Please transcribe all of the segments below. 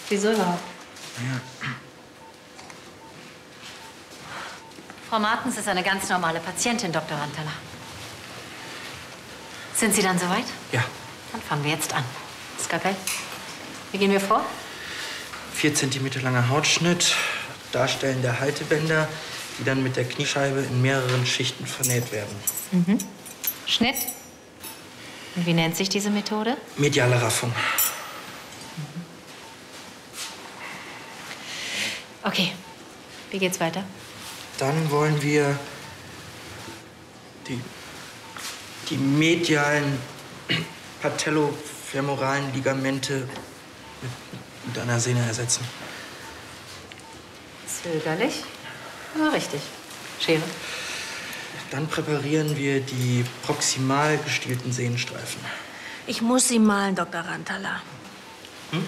Wieso überhaupt? Ja. Frau Martens ist eine ganz normale Patientin, Dr. Rantala. Sind Sie dann soweit? Ja. Dann fangen wir jetzt an. Skalpell. Wie gehen wir vor? 4 Zentimeter langer Hautschnitt, Darstellen der Haltebänder, die dann mit der Kniescheibe in mehreren Schichten vernäht werden. Mhm. Schnitt. Und wie nennt sich diese Methode? Mediale Raffung. Okay. Wie geht's weiter? Dann wollen wir die medialen patellofemoralen Ligamente mit einer Sehne ersetzen. Zögerlich, aber richtig. Schere. Dann präparieren wir die proximal gestielten Sehnenstreifen. Ich muss Sie malen, Dr. Rantala. Hm?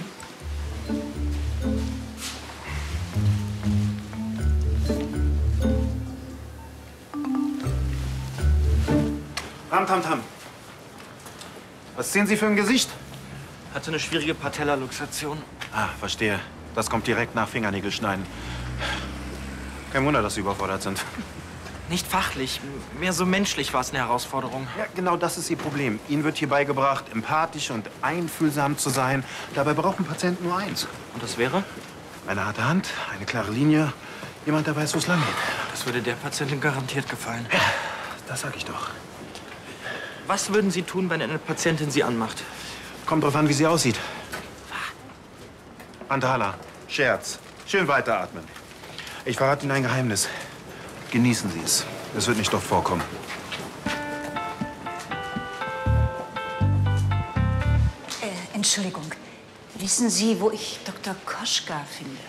Tam. Was sehen Sie für ein Gesicht? Hatte eine schwierige Patellaluxation. Ah, verstehe. Das kommt direkt nach Fingernägelschneiden. Kein Wunder, dass Sie überfordert sind. Nicht fachlich, mehr so menschlich war es eine Herausforderung. Ja, genau das ist Ihr Problem. Ihnen wird hier beigebracht, empathisch und einfühlsam zu sein. Dabei braucht ein Patient nur eins. Und das wäre? Eine harte Hand, eine klare Linie, jemand, der weiß, wo es lang geht. Das würde der Patientin garantiert gefallen. Ja, das sag ich doch. Was würden Sie tun, wenn eine Patientin Sie anmacht? Kommt drauf an, wie sie aussieht. Rantala, Scherz. Schön weiteratmen. Ich verrate Ihnen ein Geheimnis. Genießen Sie es. Es wird nicht oft vorkommen. Entschuldigung. Wissen Sie, wo ich Dr. Koschka finde?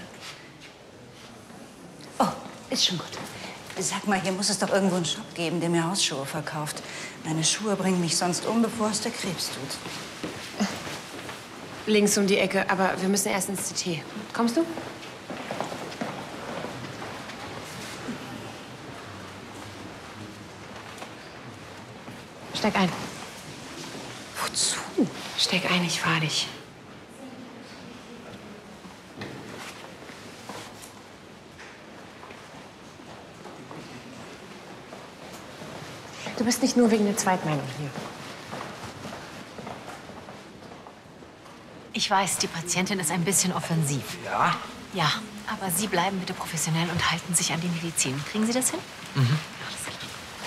Oh, ist schon gut. Sag mal, hier muss es doch irgendwo einen Shop geben, der mir Hausschuhe verkauft. Meine Schuhe bringen mich sonst um, bevor es der Krebs tut. Links um die Ecke, aber wir müssen erst ins CT. Kommst du? Steig ein. Wozu? Steig ein, ich fahr dich. Du bist nicht nur wegen der Zweitmeinung hier. Ich weiß, die Patientin ist ein bisschen offensiv. Ja? Ja, aber Sie bleiben bitte professionell und halten sich an die Medizin. Kriegen Sie das hin? Mhm. Alles klar.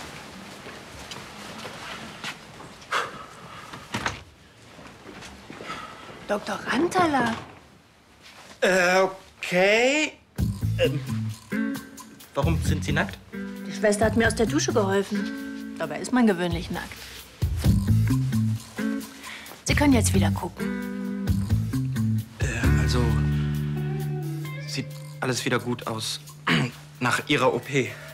Dr. Rantala. Okay. Warum sind Sie nackt? Die Schwester hat mir aus der Dusche geholfen. Dabei ist man gewöhnlich nackt. Sie können jetzt wieder gucken. Also, sieht alles wieder gut aus. Nach Ihrer OP.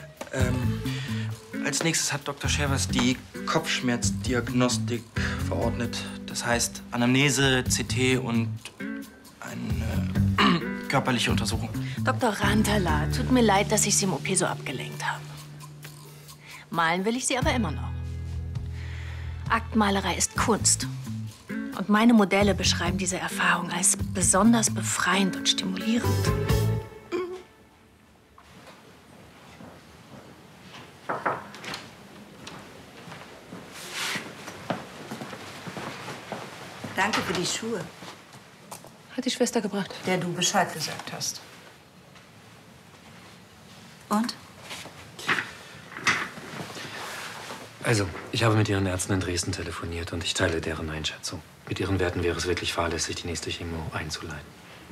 Als nächstes hat Dr. Schervers die Kopfschmerzdiagnostik verordnet. Das heißt Anamnese, CT und eine körperliche Untersuchung. Dr. Rantala, tut mir leid, dass ich Sie im OP so abgelenkt habe. Malen will ich Sie aber immer noch. Aktmalerei ist Kunst. Und meine Modelle beschreiben diese Erfahrung als besonders befreiend und stimulierend. Danke für die Schuhe, Hat die Schwester gebracht. der du Bescheid gesagt hast. Und? Also, ich habe mit Ihren Ärzten in Dresden telefoniert und ich teile deren Einschätzung. Mit Ihren Werten wäre es wirklich fahrlässig, die nächste Chemo einzuleiten.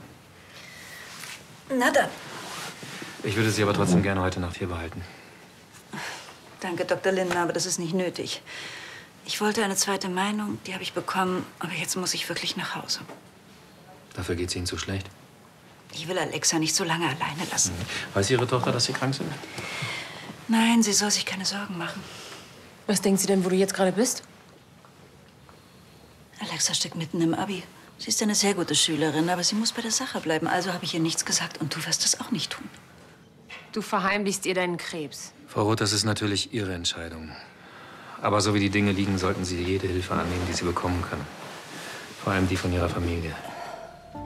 Na dann. Ich würde Sie aber trotzdem gerne heute Nacht hier behalten. Danke, Dr. Lindner, aber das ist nicht nötig. Ich wollte eine zweite Meinung, die habe ich bekommen, aber jetzt muss ich wirklich nach Hause. Dafür geht es Ihnen zu schlecht. Ich will Alexa nicht so lange alleine lassen. Weiß Ihre Tochter, dass Sie krank sind? Nein, sie soll sich keine Sorgen machen. Was denkt sie denn, wo du jetzt gerade bist? Alexa steckt mitten im Abi. Sie ist eine sehr gute Schülerin, aber sie muss bei der Sache bleiben. Also habe ich ihr nichts gesagt und du wirst das auch nicht tun. Du verheimlichst ihr deinen Krebs. Frau Roth, das ist natürlich Ihre Entscheidung. Aber so wie die Dinge liegen, sollten Sie jede Hilfe annehmen, die Sie bekommen können. Vor allem die von Ihrer Familie.